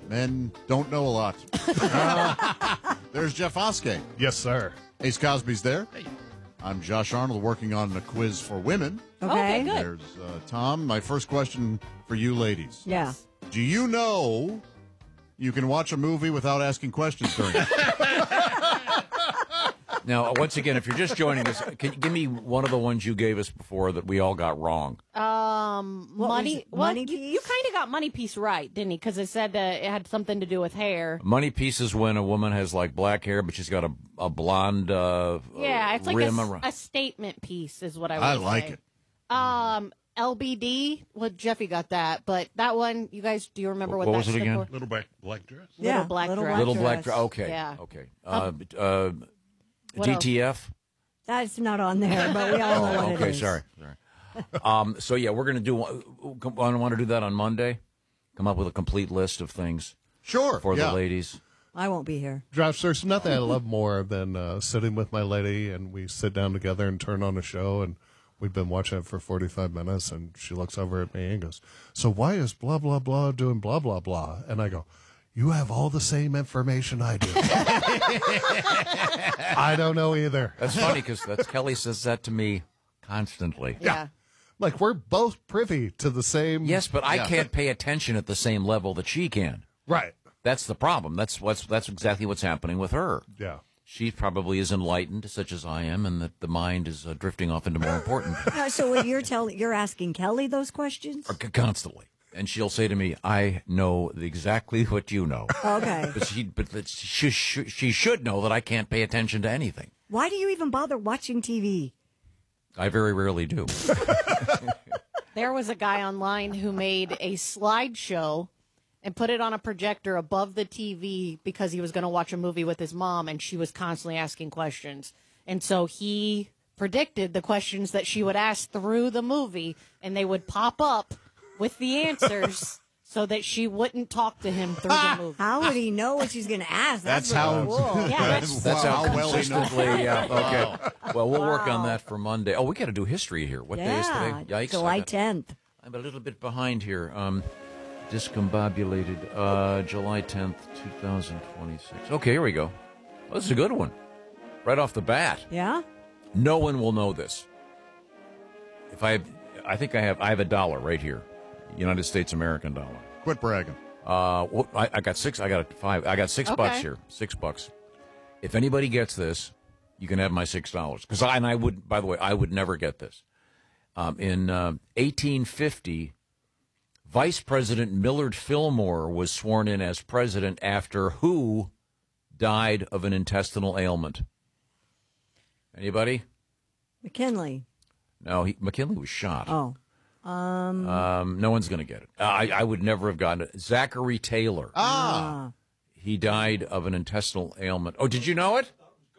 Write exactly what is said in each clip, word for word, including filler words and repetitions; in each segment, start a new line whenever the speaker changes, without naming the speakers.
Men don't know a lot. Uh, there's Jeff Oskey.
Yes, sir.
Ace Cosby's there. Hey. I'm Josh Arnold, working on a quiz for women.
Okay.
Okay, good.
There's uh, Tom. My first question for you ladies.
Yeah.
Do you know you can watch a movie without asking questions during it?
Now, once again, if you're just joining us, can you give me one of the ones you gave us before that we all got wrong?
Um,
What was
money.
it?
Well,
Money
you,
Piece?
you kind of got Money Piece right, didn't he? Because it said uh, it had something to do with hair.
Money piece is when a woman has like black hair, but she's got a, a blonde uh,
Yeah, it's like
rim
a,
around.
a statement piece, is what I would
I
say.
like it.
Um, L B D. Well, Jeffy got that, but that one, you guys, do you remember what,
What
that
was it
stood
again?
for?
Little black, black dress.
Little
Yeah,
black
little
dress.
black
Little
dress.
black dress. Okay.
Yeah.
Okay. Uh, uh,
What
D T F.
That's not on there, but we all know what
Oh,
it
okay.
is.
Sorry. Sorry. um, so yeah, we're gonna do. I want to do that on Monday. Come up with a complete list of things
Sure.
for
yeah.
the ladies.
I won't be here.
Josh, there's nothing I love more than uh, sitting with my lady and we sit down together and turn on a show and we've been watching it for forty-five minutes and she looks over at me and goes, so why is blah, blah, blah doing blah, blah, blah? And I go, you have all the same information I do. I don't know either.
That's funny because that's Kelly says that to me constantly.
Yeah.
Like, we're both privy to the same.
Yes, but I
Yeah.
can't pay attention at the same level that she can.
Right.
That's the problem. That's what's that's exactly what's happening with her.
Yeah.
She probably is enlightened, such as I am, and that the mind is uh, drifting off into more important
Uh, so what you're telling, you're asking Kelly those questions?
c- constantly. And she'll say to me, "I know exactly what you know,"
Okay.
but she but that she, she she should know that I can't pay attention to anything.
Why do you even bother watching T V?
I very rarely do.
There was a guy online who made a slideshow and put it on a projector above the T V because he was going to watch a movie with his mom, and she was constantly asking questions. And so he predicted the questions that she would ask through the movie, and they would pop up with the answers so that she wouldn't talk to him through the movie.
How would he know what she's going to ask? That's,
That's how-
really cool.
Yeah, that's,
That's
Wow,
how
how well he knows.
consistently. Yeah. Okay. Well, we'll work on
Wow.
that for Monday. Oh, we got to do history here. What day is
Yeah,
today? Yikes!
July
I got-
tenth.
I'm a little bit behind here. Um, discombobulated. Uh, July tenth, twenty twenty-six. Okay, here we go. Well, this is a good one. Right off the bat.
Yeah?
No one will know this. If I, I think I have, I have a dollar right here, United States American dollar.
Quit bragging.
Uh, well, I, I got six. I got a five. I got six
Okay.
bucks here. Six bucks. If anybody gets this, you can have my six dollars. Because I and I would. By the way, I would never get this. Um, in uh, eighteen fifty, Vice President Millard Fillmore was sworn in as president after who died of an intestinal ailment? Anybody?
McKinley.
No, he, McKinley was shot.
Oh.
Um, no one's going to get it. I, I would never have gotten it. Zachary Taylor.
Ah.
He died of an intestinal ailment. Oh, did you know it?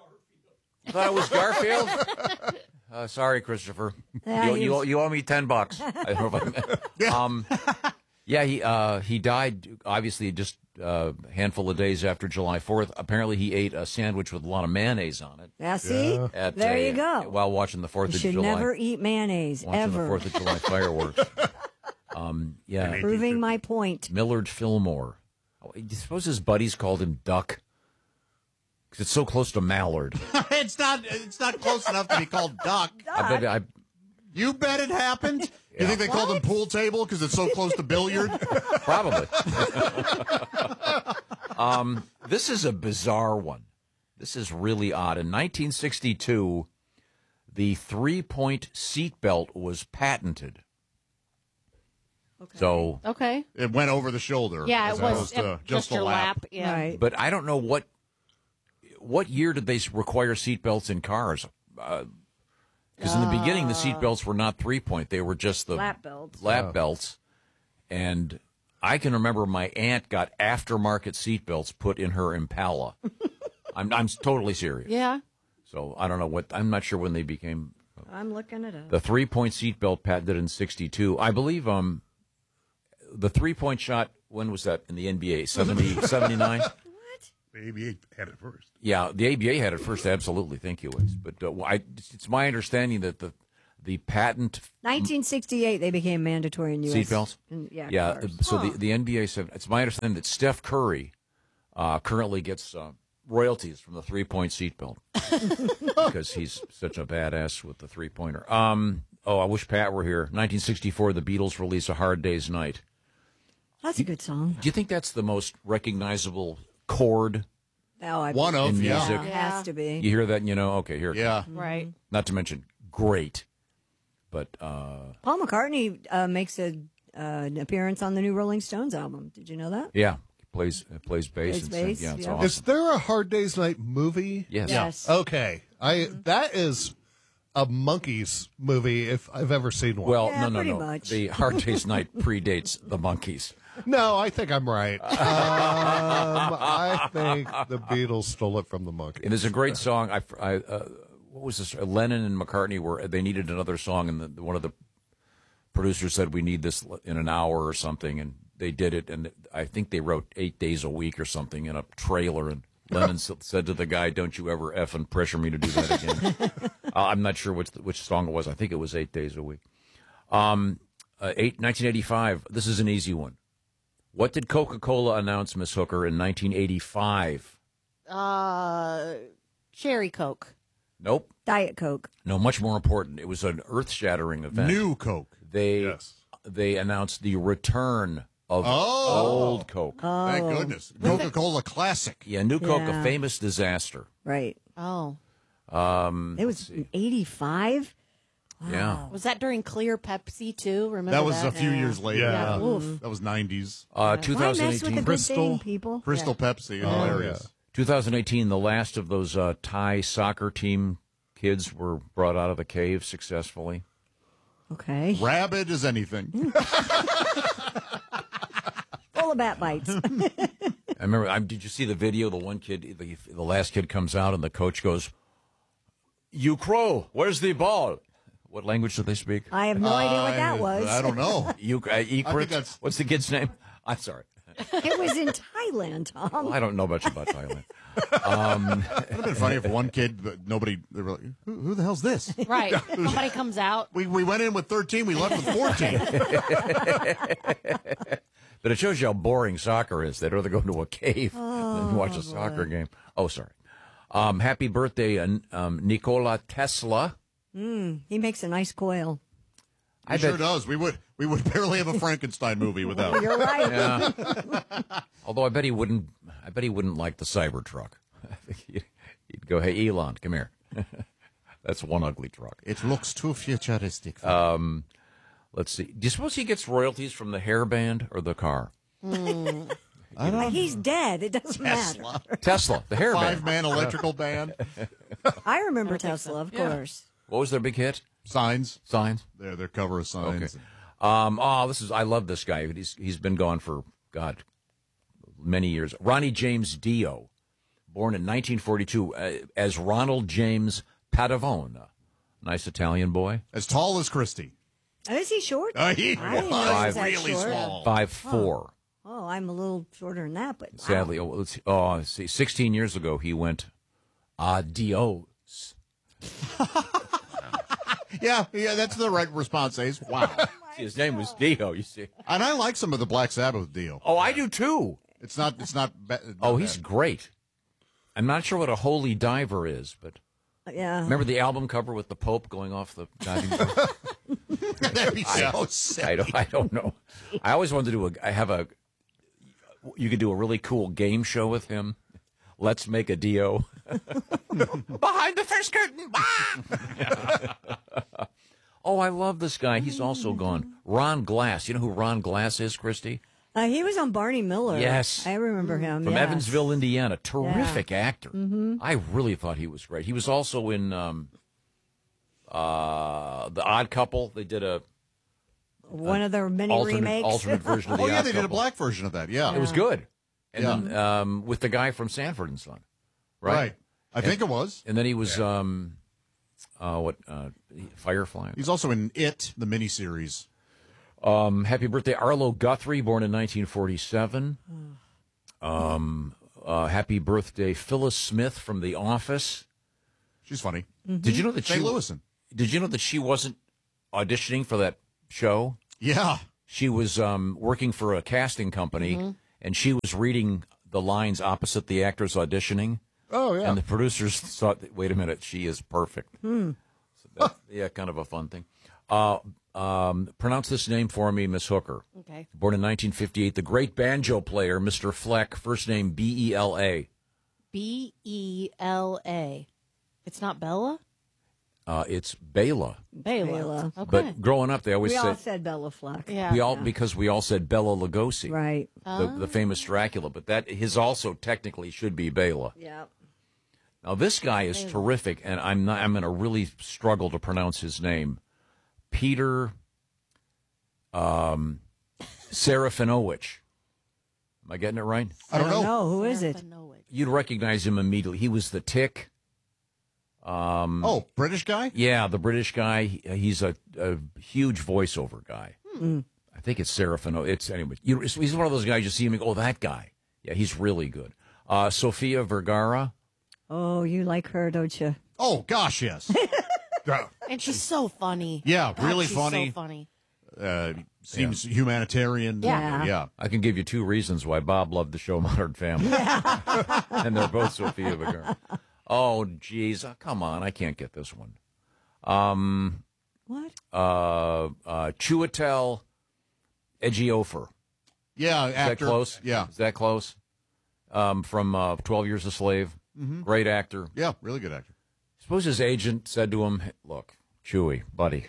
I thought it was Garfield. Uh, sorry, Christopher.
Yeah,
you,
he
you,
was-
you owe me ten bucks. I don't know if I, um, yeah, he uh, he died obviously just uh, a handful of days after July fourth. Apparently, he ate a sandwich with a lot of mayonnaise on it.
Yeah, see?
At,
there
uh,
you go.
While watching the Fourth
You
of
should
July.
never eat mayonnaise,
watching
ever.
the Fourth of July fireworks. um, yeah,
Proving my point.
Millard Fillmore. Oh, you suppose his buddies called him Duck? Because it's so close to Mallard.
it's not. It's not close enough to be called duck.
I bet I.
You bet it happened. You think they called him pool table because it's so close to billiard?
Probably. um, this is a bizarre one. This is really odd. In nineteen sixty-two, the three-point seatbelt was patented.
Okay.
So,
okay.
It went over the shoulder.
Yeah,
as
it was
opposed to
uh,
just, a
your
lap.
lap. Yeah.
Right.
but I don't know what what year did they require seatbelts in cars? Because in the beginning, the seatbelts were not three-point; they were just the
Lap belts.
lap belts. And I can remember my aunt got aftermarket seatbelts put in her Impala. I'm I'm totally serious.
Yeah.
So I don't know what I'm not sure when they became
I'm looking it up.
the three-point seatbelt patented in sixty-two. I believe um the three-point shot. When was that in the N B A? seventy, seventy-nine?
The A B A had it first.
Yeah, the A B A had it first. Absolutely, thank you, Ace. But uh, I, it's my understanding that the the patent
nineteen sixty-eight, they became mandatory in U S
seatbelts.
in- Yeah.
Yeah.
cars.
So the, the N B A said it's my understanding that Steph Curry uh, currently gets uh, royalties from the three point seatbelt because he's such a badass with the three pointer. Um, oh, I wish Pat were here. nineteen sixty-four, the Beatles release A Hard Day's Night.
That's a good song.
Do you think that's the most recognizable chord?
Oh, I
One of,
In
yeah.
music.
It has to be.
You hear that and you know, okay, here. it
Yeah.
comes.
Right.
Not to mention, great. But uh,
Paul McCartney uh, makes a, uh, an appearance on the new Rolling Stones album. Did you know that?
yeah, he plays uh, plays bass.
Plays
and
bass,
sings. Yeah, it's
yeah.
awesome.
Is there a Hard Day's Night movie?
Yes.
Yes.
Okay. I that is a Monkees movie if I've ever seen one.
Well,
Yeah,
no, no,
pretty
no.
much.
The Hard Day's Night predates the Monkees.
no, I think I'm right. Um, I think the Beatles stole it from the Monkees.
It is a great song. I, I uh, what was this? Lennon and McCartney were they needed another song, and the, one of the producers said we need this in an hour or something, and they did it. And I think they wrote eight days a week or something in a trailer. And Lennon s- said to the guy, "Don't you ever effing pressure me to do that again." uh, I'm not sure which which song it was. I think it was eight days a week. Um, uh, eight, nineteen eighty-five. This is an easy one. What did Coca-Cola announce, Miss Hooker, in nineteen eighty-five?
Uh, Cherry Coke.
Nope.
Diet Coke.
No, much more important. It was an earth-shattering event.
New Coke.
They
Yes.
they announced the return of
Oh.
old Coke.
Thank goodness. Coca-Cola Classic.
yeah, New Coke, a
Yeah.
famous disaster.
Right.
Oh.
Um,
It was eighty-five.
yeah.
Was that during Clear Pepsi, too? Remember
That was
that?
a few years later.
Yeah.
Yeah. Oof.
That was nineties.
Uh,
Why mess with a
twenty eighteen.
good
Crystal.
thing, people?
Crystal Pepsi.
Oh,
Hilarious.
twenty eighteen, the last of those uh, Thai soccer team kids were brought out of the cave successfully.
Okay.
Rabid as anything.
Full of bat bites.
I remember. I, did you see the video? The one kid, the, the last kid comes out, and the coach goes, "You crow, where's the ball?" What language do they speak?
I have no idea what
I-
that was.
I don't know.
You, uh, Ekrit?
that's-
What's the kid's name? I'm sorry.
It was in Thailand, Tom.
Well, I don't know much about Thailand.
It would have been funny if one kid, but nobody, they were like, who, who the hell's this?
Right. Somebody comes out.
We, we went in with thirteen, we left with fourteen.
But it shows you how boring soccer is. They'd rather go into a cave than watch a soccer game. Oh, sorry. Um, happy birthday, uh, um, Nikola Tesla.
He makes a nice coil.
He sure does. We would we would barely have a Frankenstein movie without it.
You're right.
Yeah. Although I bet he wouldn't. I bet he wouldn't like the Cybertruck. I think he'd, he'd go, "Hey, Elon, come here." That's one ugly truck.
It looks too futuristic.
Um, let's see. Do you suppose he gets royalties from the hairband or the car?
He's dead. It doesn't matter.
Tesla, the hairband.
Five man electrical band.
I remember Tesla, of course.
What was their big hit?
Signs.
Signs.
Their their cover of signs.
Okay. Um, oh, this is. I love this guy. He's he's been gone for God many years. Ronnie James Dio, born in nineteen forty-two uh, as Ronald James Padavone, nice Italian boy.
As tall as Christy.
Oh, is he short?
Uh, he
I didn't know
was
he was that
really
short.
small.
Five four.
Oh, I'm a little shorter than that, but wow.
Sadly, oh, let's see. Oh, let's see. Sixteen years ago, he went adios.
Yeah, yeah, that's the right response, Ace. Wow.
See, his name was Dio. You see.
And I like some of the Black Sabbath deal.
Oh, I do too.
It's not. It's not. Ba- not
Oh, he's
bad.
great. I'm not sure what a holy diver is, but
Yeah.
remember the album cover with the Pope going off the diving board?
That'd be so sick.
I don't. I don't know. I always wanted to do a. I have a. You could do a really cool game show with him. Let's make a Dio. Behind the first curtain. Ah! Oh, I love this guy. He's also gone. Ron Glass. You know who Ron Glass is, Christy?
Uh, he was on Barney Miller.
Yes.
I remember him.
From
yes.
Evansville, Indiana. Terrific actor.
Mm-hmm.
I really thought he was great. He was also in um, uh, The Odd Couple. They did a
One of their many
alternate,
remakes.
alternate version of The
Oh yeah,
Odd
they did a
Couple.
black version of that. Yeah,
It was good. And
Yeah.
then um, with the guy from Sanford and Son. Right?
right. I think it was.
And then he was, um, uh, what, uh, Firefly.
He's also in It, the miniseries.
Um, happy birthday, Arlo Guthrie, born in nineteen forty-seven. Um, uh, happy birthday, Phyllis Smith from The Office.
She's funny.
Did you know that she
Saint Louisan.
Did you know that she wasn't auditioning for that show.
Yeah.
She was um, working for a casting company,
Mm-hmm.
and she was reading the lines opposite the actors auditioning.
Oh, yeah.
And the producers thought, wait a minute, she is perfect.
Hmm.
So that's, yeah, kind of a fun thing. Uh, um, pronounce this name for me, Miss Hooker.
Okay.
Born in nineteen fifty-eight, the great banjo player, Mister Fleck, first name B E L A.
B E L A. It's not Bella?
Uh, it's Bela.
Bela.
Bela.
Okay.
But growing up, they always
We all
said,
said Bella Fleck.
yeah.
we all, because we all said Bela Lugosi.
Right.
The, the famous Dracula, but that his also technically should be Bela.
Yeah.
Now this guy is terrific, and I'm not. I'm going to really struggle to pronounce his name. Peter, um, Serafinowicz. Am I getting it right?
I don't know.
Who is it?
You'd recognize him immediately. He was the Tick. Um,
Oh, British guy?
yeah, the British guy. He- He's a, a huge voiceover guy. I think it's Serafino. It's anyway. You, he's one of those guys you see him and go, oh, that guy. Yeah, he's really good. Uh, Sofia Vergara.
Oh, you like her, don't you?
Oh, gosh, yes.
And she's so funny.
Yeah,
God,
really
she's
funny.
so funny.
Uh, seems humanitarian.
Yeah.
Yeah.
I can give you two reasons why Bob loved the show Modern Family. And they're both Sofia Vergara. Oh, geez. Oh, come on. I can't get this one. Um,
What?
uh, uh, Chiwetel Ejiofor.
Yeah,
Is
actor.
that close?
Yeah.
Is that close? Um, from uh, twelve Years a Slave. Great actor.
Yeah, really good actor.
Suppose his agent said to him, hey, look, Chewy, buddy,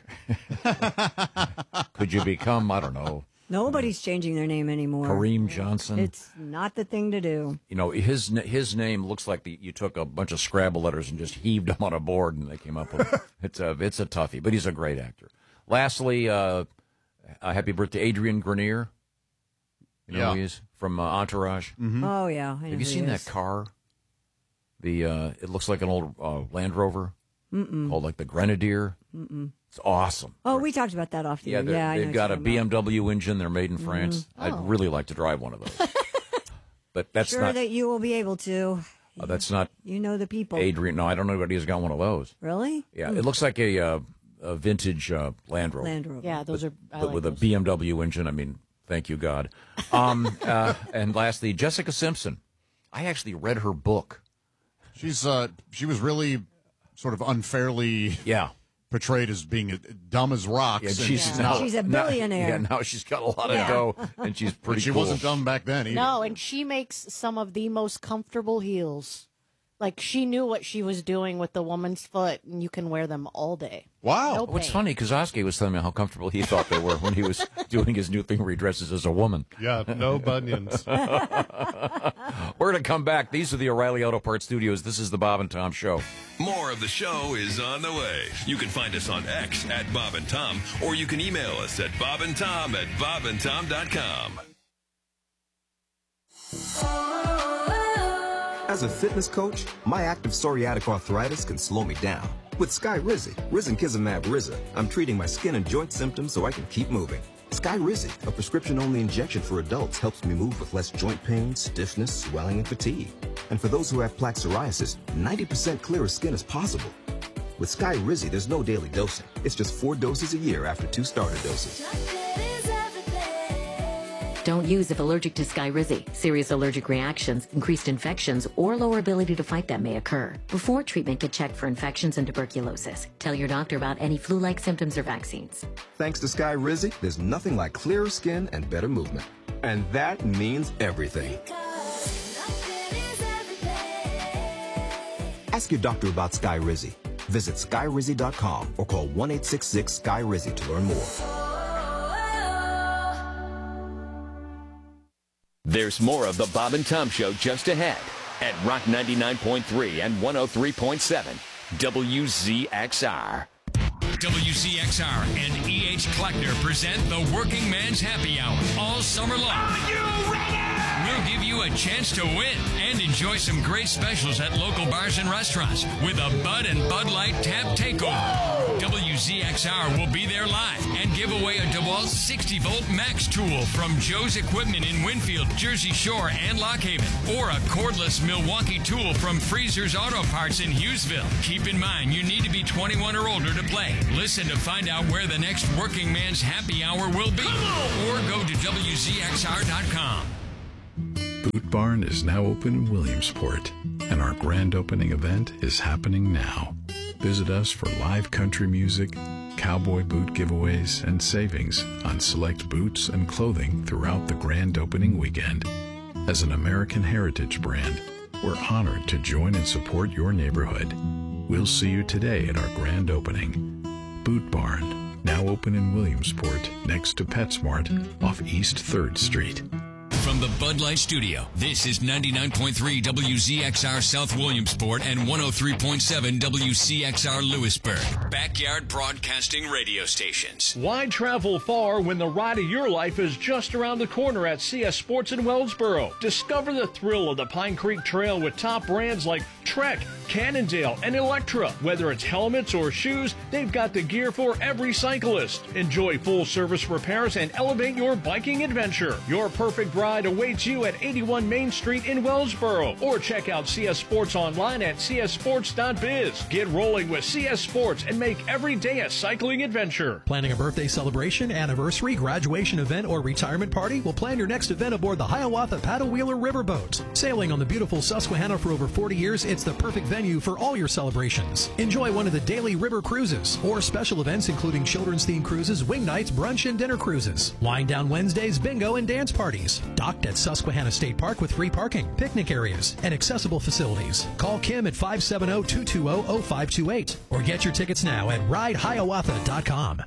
could you become, I don't know,
Nobody's changing their name anymore.
Kareem Johnson?
It's not the thing to do.
You know, his his name looks like the, you took a bunch of Scrabble letters and just heaved them on a board and they came up with it. It's a, it's a toughie, but he's a great actor. Lastly, uh, uh, happy birthday, Adrian Grenier. You know
Yeah.
who he is? From uh, Entourage.
Oh, yeah. I know
Have you
who
seen
he
that
is.
car? The uh, it looks like an old uh, Land Rover called like the Grenadier. Mm-mm. It's awesome.
Oh, we talked about that off the
Yeah,
air.
they're-
Yeah, I know
they've
what
got a
you're talking
B M
about.
W engine. They're made in France. I'd really like to drive one of those. But that's
Sure
not
that you will be able to.
uh, that's not
You know the people.
Adrian. No, I don't know anybody who's got one of those.
Really?
Yeah, it looks like a, uh, a vintage uh, Land Rover,
Land Rover.
Yeah, those are. I
but
like
with a
those.
B M W engine. I mean, thank you God. Um, uh, and lastly, Jessica Simpson. I actually read her book.
She's uh, she was really sort of unfairly
Yeah.
portrayed as being dumb as rocks.
Yeah,
and
she's
Yeah.
now
She's a
now-
billionaire.
yeah, now she's got a lot of
Yeah.
dough, and she's
but
pretty.
she
cool.
wasn't dumb back then either.
No, and she makes some of the most comfortable heels. Like she knew what she was doing with the woman's foot, and you can wear them all day.
Wow.
No
What's
pain.
funny, Kazoski was telling me how comfortable he thought they were when he was doing his new thing where he dresses as a woman.
Yeah, no bunions.
We're going to come back. These are the O'Reilly Auto Parts Studios. This is the Bob and Tom Show.
More of the show is on the way. You can find us on X at Bob and Tom, or you can email us at bobandtom at bobandtom dot com.
As a fitness coach, my active psoriatic arthritis can slow me down. With Skyrizi, Risankizumab Riza, I'm treating my skin and joint symptoms so I can keep moving. Skyrizi, a prescription-only injection for adults, helps me move with less joint pain, stiffness, swelling, and fatigue. And for those who have plaque psoriasis, ninety percent clearer skin is possible. With Skyrizi, there's no daily dosing. It's just four doses a year after two starter doses.
Don't use if allergic to Skyrizi. Serious allergic reactions, increased infections, or lower ability to fight them may occur. Before treatment, get checked for infections and tuberculosis. Tell your doctor about any flu-like symptoms or vaccines.
Thanks to Skyrizi, there's nothing like clearer skin and better movement. And that means everything. Ask your doctor about Skyrizi. Visit skyrizi dot com or call one eight six six Sky Rizzy to learn more.
There's more of the Bob and Tom Show just ahead at Rock ninety-nine point three and one oh three point seven W Z X R.
W Z X R and E H Kleckner present the Working Man's Happy Hour all summer long. Are you ready? We'll give you you a chance to win and enjoy some great specials at local bars and restaurants with a Bud and Bud Light Tap Takeover. W Z X R will be there live and give away a DeWalt sixty volt Max tool from Joe's Equipment in Winfield, Jersey Shore, and Lock Haven, or a cordless Milwaukee tool from Freezer's Auto Parts in Hughesville. Keep in mind, you need to be twenty-one or older to play. Listen to find out where the next Working Man's Happy Hour will be, or go to W Z X R dot com.
Boot Barn is now open in Williamsport, and our grand opening event is happening now. Visit us for live country music, cowboy boot giveaways, and savings on select boots and clothing throughout the grand opening weekend. As an American heritage brand, we're honored to join and support your neighborhood. We'll see you today at our grand opening. Boot Barn, now open in Williamsport next to PetSmart off East third Street.
From the Bud Light Studio, this is ninety-nine point three W Z X R South Williamsport and one oh three point seven W C X R Lewisburg. Backyard Broadcasting Radio Stations.
Why travel far when the ride of your life is just around the corner at C S Sports in Wellsboro? Discover the thrill of the Pine Creek Trail with top brands like Trek, Cannondale, and Electra. Whether it's helmets or shoes, they've got the gear for every cyclist. Enjoy full service repairs and elevate your biking adventure. Your perfect ride awaits you at eighty-one Main Street in Wellsboro, or check out C S Sports online at c s sports dot biz. Get rolling with C S Sports and make every day a cycling adventure.
Planning a birthday celebration, anniversary, graduation event, or retirement party? Well, plan your next event aboard the Hiawatha Paddle Wheeler Riverboat. Sailing on the beautiful Susquehanna for over forty years, it's the perfect venue for all your celebrations. Enjoy one of the daily river cruises or special events including children's themed cruises, wing nights, brunch, and dinner cruises. Wind down Wednesdays, bingo, and dance parties. Docked at Susquehanna State Park with free parking, picnic areas, and accessible facilities. Call Kim at five seven zero, two two zero, zero five two eight or get your tickets now at ride hiawatha dot com.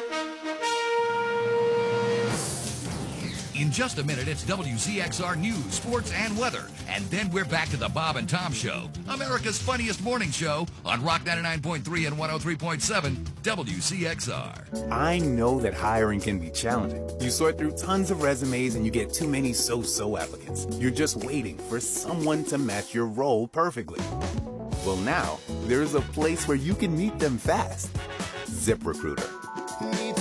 In just a minute, it's W Z X R News, Sports, and Weather. And then we're back to the Bob and Tom Show, America's funniest morning show on Rock ninety-nine point three and one oh three point seven W C X R.
I know that hiring can be challenging. You sort through tons of resumes and you get too many so-so applicants. You're just waiting for someone to match your role perfectly. Well, now, there's a place where you can meet them fast. ZipRecruiter.